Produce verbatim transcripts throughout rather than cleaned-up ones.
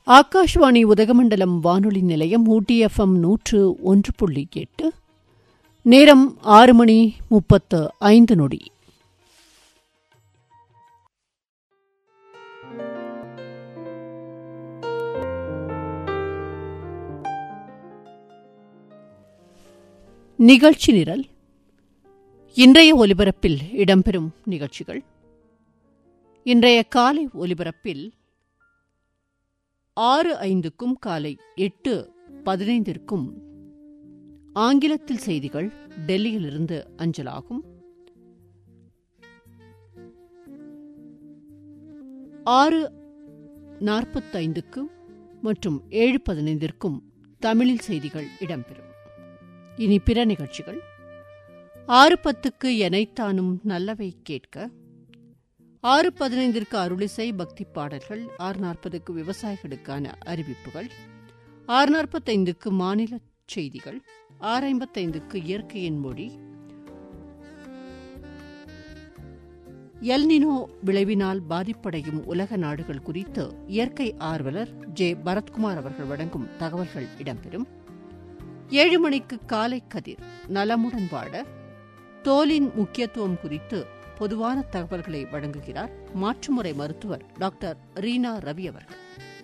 ஆகாஷ்வாணி உதகமண்டலம் வானொலி நிலையம் ஊட்டி எஃப்எம் நூற்று ஒன்று புள்ளி எட்டு. நேரம் ஆறு மணி முப்பத்து ஐந்து நொடி. நிகழ்ச்சி நிரல். இன்றைய ஒலிபரப்பில் இடம்பெறும் நிகழ்ச்சிகள். இன்றைய காலை ஒலிபரப்பில் ஆறு ஐந்துக்கும் காலை எட்டு பதினைந்திற்கும் ஆங்கிலத்தில் செய்திகள் டெல்லியிலிருந்து அஞ்சலாகும். ஆறு நாற்பத்தைந்துக்கு மற்றும் ஏழு பதினைந்திற்கும் தமிழில் செய்திகள் இடம்பெறும். இனி பிற நிகழ்ச்சிகள். ஆறு பத்துக்கு எனைத்தானும் நல்லவை கேட்க, ஆறு பதினைந்திற்கு அருளிசை பக்தி பாடல்கள், ஆறு நாற்பதுக்கு விவசாயிகளுக்கான அறிவிப்புகள், ஆறு நாற்பத்தைந்துக்கு மாநில செய்திகள், ஆறு ஐம்பத்தைந்துக்கு இயற்கையின் மொழி, எல்னினோ விளைவினால் பாதிப்படையும் உலக நாடுகள் குறித்து இயற்கை ஆர்வலர் ஜே பரத்குமார் அவர்கள் வழங்கும் தகவல்கள் இடம்பெறும். ஏழு மணிக்கு காலை கதிர், நலமுடன் வாழ தோலின் முக்கியத்துவம் குறித்து பொதுவான தகவல்களை வழங்குகிறார் மாற்றுமுறை மருத்துவர் டாக்டர் ரீனா ரவி அவர்கள்.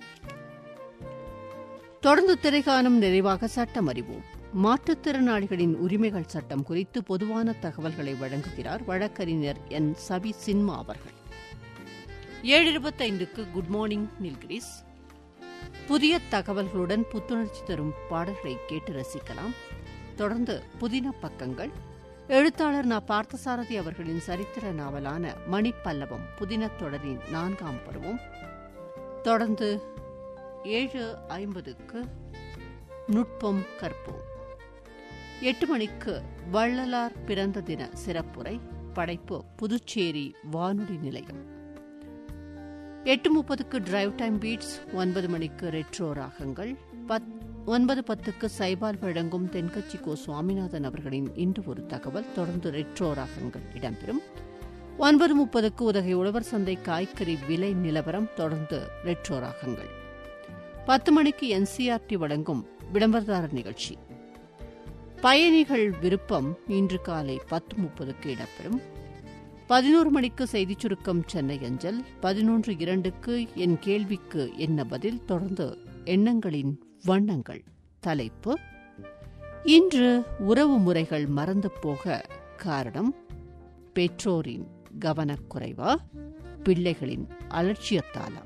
தொடர்ந்து திரைகாணும் நிறைவாக சட்டம் அறிவோம். மாற்றுத்திறனாளிகளின் உரிமைகள் சட்டம் குறித்து பொதுவான தகவல்களை வழங்குகிறார் வழக்கறிஞர் என் சபி சின்மா அவர்கள். ஏழு இருபத்தைந்துக்கு குட் மார்னிங் நில்கிரிஸ். புதிய தகவல்களுடன் புத்துணர்ச்சி தரும் பாடல்களை கேட்டு ரசிக்கலாம். தொடர்ந்து புதின பக்கங்கள். எழுத்தாளர் நா பார்த்தசாரதி அவர்களின் சரித்திர நாவலான மணிப்பல்லவம் புதின தொடரின் நான்காம் பருவம். தொடர்ந்து ஏழு ஐம்பதுக்கு நுட்பம் கற்போம். எட்டு மணிக்கு வள்ளலார் பிறந்த தின சிறப்புரை. படைப்பு புதுச்சேரி வானொலி நிலையம். எட்டு முப்பதுக்கு டிரைவ் டைம் பீட்ஸ். ஒன்பது மணிக்கு ரெட்ரோ ராகங்கள். ஒன்பது பத்துக்கு சைபால் வழங்கும் தென்கட்சி கோ சுவாமிநாதன் அவர்களின் இன்று ஒரு தகவல். தொடர்ந்து ரெட்ரோ ராகங்கள் இடம்பெறும். ஒன்பது முப்பதுக்கு உதகை உழவர் சந்தை காய்கறி விலை நிலவரம். தொடர்ந்து ரெட்ரோ ராகங்கள். பத்து மணிக்கு என்சிஆர்டி வழங்கும் விளம்பரதாரர் நிகழ்ச்சி. பயணிகள் விருப்பம் இன்று காலை பத்து முப்பதுக்கு இடம்பெறும். பதினோரு மணிக்கு செய்திச் சுருக்கம் சென்னை அஞ்சல். பதினொன்று இரண்டுக்கு என் கேள்விக்கு என்ன பதில். தொடர்ந்து எண்ணங்களின் வண்ணங்கள். தலைப்பு இன்று உறவு முறைகள் மறந்து போக காரணம் பெற்றோரின் கவனக்குறைவா, பிள்ளைகளின் அலட்சியத்தாலா?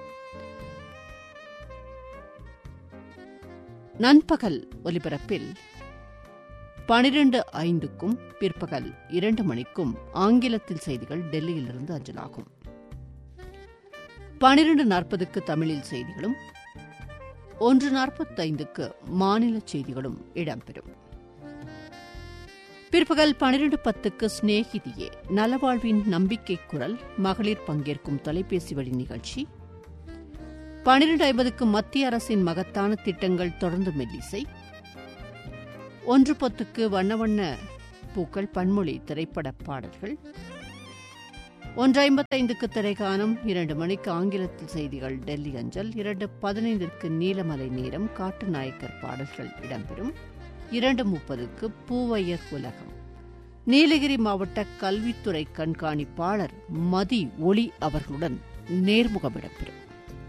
நண்பகல் ஒலிபரப்பில் பனிரெண்டு ஐந்துக்கும் பிற்பகல் இரண்டு மணிக்கும் ஆங்கிலத்தில் செய்திகள் டெல்லியிலிருந்து அஞ்சலாகும். பனிரெண்டு நாற்பதுக்கு தமிழில் செய்திகளும், ஒன்று நாற்பத்தைந்துக்கு மாநில செய்திகளும் இடம்பெறும். பிற்பகல் பனிரெண்டு பத்துக்கு ஸ்நேகிதியே நலவாழ்வின் நம்பிக்கை குரல் மகளிர் பங்கேற்கும் தொலைபேசி வழி நிகழ்ச்சி. பனிரெண்டு ஐம்பதுக்கு மத்திய அரசின் மகத்தான திட்டங்கள். தொடர்ந்து மெல்லிசை. ஒன்று பத்துக்கு வண்ண வண்ண பூக்கள் பன்மொழி திரைப்பட பாடல்கள். ஒன்று ஐம்பத்தைந்துக்கு திரைகானம். இரண்டு மணிக்கு ஆங்கிலத்தில் செய்திகள் டெல்லி அஞ்சல். இரண்டு பதினைந்திற்கு நீலமலை நேரம் காட்டு நாயக்கர் பாடல்கள் இடம்பெறும். இரண்டு முப்பதுக்கு பூவையர் உலகம். நீலகிரி மாவட்ட கல்வித்துறை கண்காணிப்பாளர் மதி ஒளி அவர்களுடன் நேர்முகம் இடம்பெறும்.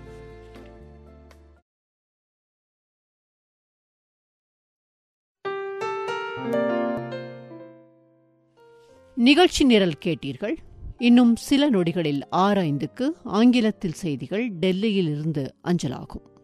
நிகழ்ச்சி நிரல் கேட்டீர்கள். இன்னும் சில நொடிகளில் ஆறு ஐந்துக்கு ஆங்கிலத்தில் செய்திகள் டெல்லியில் இருந்து அஞ்சலாகும்.